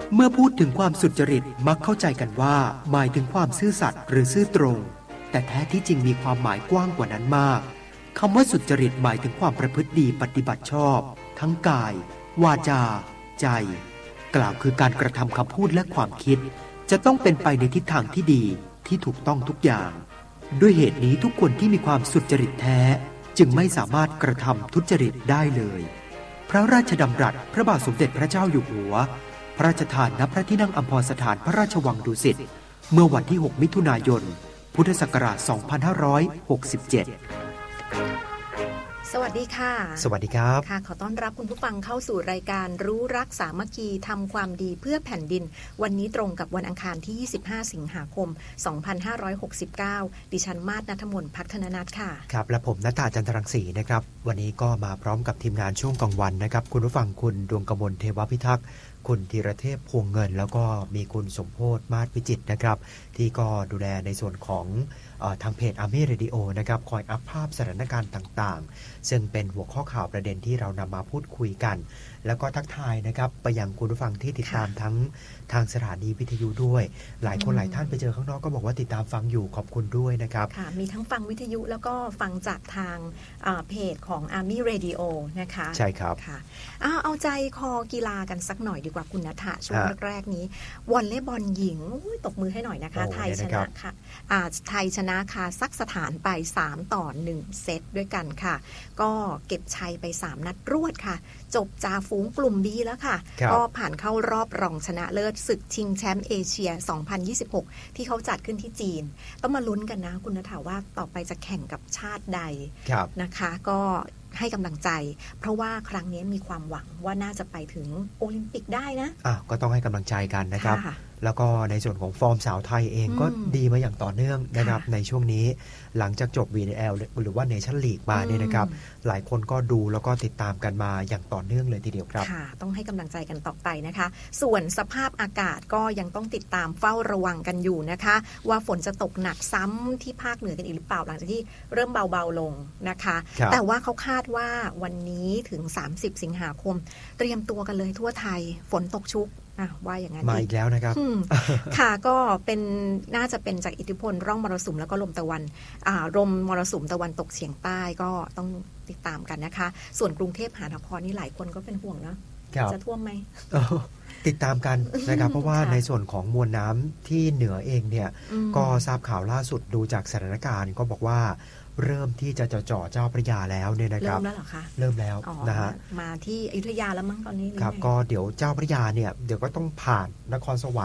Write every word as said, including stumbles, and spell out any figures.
เมื่อพูดถึงความสุจริตมักเข้าใจกันว่าหมายถึงความซื่อสัตย์หรือซื่อตรงแต่แท้ที่จริงมีความหมายกว้างกว่านั้นมากคำว่าสุจริตหมายถึงความประพฤติดีปฏิบัติชอบทั้งกายวาจาใจกล่าวคือการกระทำคำพูดและความคิดจะต้องเป็นไปในทิศทางที่ดีที่ถูกต้องทุกอย่างด้วยเหตุนี้ทุกคนที่มีความสุจริตแท้จึงไม่สามารถกระทำทุจริตได้เลยพระราชดำรัสพระบาทสมเด็จพระเจ้าอยู่หัวพระราชทานณพระที่นั่งอัมพรสถานพระราชวังดุสิตเมื่อวันที่หกมิถุนายนพุทธศักราชสองพันห้าร้อยหกสิบเจ็ดสวัสดีค่ะสวัสดีครับค่ะขอต้อนรับคุณผู้ฟังเข้าสู่รายการรู้รักสามัคคีทำความดีเพื่อแผ่นดินวันนี้ตรงกับวันอังคารที่ยี่สิบห้าสิงหาคมสองพันห้าร้อยหกสิบเก้าดิฉันมาศณัฐมนต์ภักธนนัทค่ะครับและผมณัฐาจันทรังสีนะครับวันนี้ก็มาพร้อมกับทีมงานช่วงกลางวันนะครับคุณผู้ฟังคุณดวงกมลเทวพิทักษ์คุณธีรเทพพวงเงินแล้วก็มีคุณสมโพธิ์มาศวิจิตรนะครับที่ก็ดูแลในส่วนของเอ่อทางเพจ Army Radio นะครับคอยอัพภาพสถานการณ์ต่างๆซึ่งเป็นหัวข้อข่าวประเด็นที่เรานำมาพูดคุยกันแล้วก็ทักทายนะครับไปยังคุณผู้ฟังที่ติดตามทั้งทางสถานีวิทยุด้วยหลายคนหลายท่านไปเจอข้างนอกก็บอกว่าติดตามฟังอยู่ขอบคุณด้วยนะครับค่ะมีทั้งฟังวิทยุแล้วก็ฟังจากทางเพจของ Army Radio นะคะใช่ครับค่ะเอาเอาใจคอกีฬากันสักหน่อยดีกว่าคุณณัฐช่วงแรกๆนี้วอลเลย์บอลหญิงตบมือให้หน่อยนะคะไทยชนะค่ะไทยชนะคาซัคสถานไปสามต่อหนึ่งเซตด้วยกันค่ะก็เก็บชัยไปสามนัดรวดค่ะจบจ่าฝูงกลุ่ม B แล้วค่ะก็ผ่านเข้ารอบรองชนะเลิศศึกชิงแชมป์เอเชียสองพันยี่สิบหกที่เขาจัดขึ้นที่จีนต้องมาลุ้นกันนะคุณณัฐว่าต่อไปจะแข่งกับชาติใดนะคะก็ให้กำลังใจเพราะว่าครั้งนี้มีความหวังว่าน่าจะไปถึงโอลิมปิกได้นะอ่ะก็ต้องให้กำลังใจกันนะครับแล้วก็ในส่วนของฟอร์มสาวไทยเองก็ดีมาอย่างต่อเนื่องนะครับในช่วงนี้หลังจากจบ วี แอล หรือว่า Nation League มาเนี่ยนะครับหลายคนก็ดูแล้วก็ติดตามกันมาอย่างต่อเนื่องเลยทีเดียวครับค่ะต้องให้กำลังใจกันต่อไปนะคะส่วนสภาพอากาศก็ยังต้องติดตามเฝ้าระวังกันอยู่นะคะว่าฝนจะตกหนักซ้ำที่ภาคเหนือกันอีกหรือเปล่าหลังจากที่เริ่มเบาๆลงนะคะแต่ว่าเขาคาดว่าวันนี้ถึงสามสิบสิงหาคมเตรียมตัวกันเลยทั่วไทยฝนตกชุกว่าอย่างนั้นมาอีกแล้วนะครับค่ะก็เป็นน่าจะเป็นจากอิทธิพลร่องมรสุมแล้วก็ลมตะวันลมมรสุมตะวันตกเฉียงใต้ก็ต้องติดตามกันนะคะส่วนกรุงเทพมหานครนี่หลายคนก็เป็นห่วงนะจะท่วมไหมติดตามกันนะครับเพราะว่าในส่วนของมวลน้ำที่เหนือเองเนี่ยก็ทราบข่าวล่าสุดดูจากสถานการณ์ก็บอกว่าเริ่มที่จะจ่อเจ้าพระยาแล้วเนี่ยนะครับเริ่มแล้วเหรอคะเริ่มแล้วนะฮะมาที่อยุธยาแล้วมั้งตอนนี้ครับก็เดี๋ยวเจ้าพระยาเนี่ยเดี๋ยวก็ต้องผ่านนครสวรรค์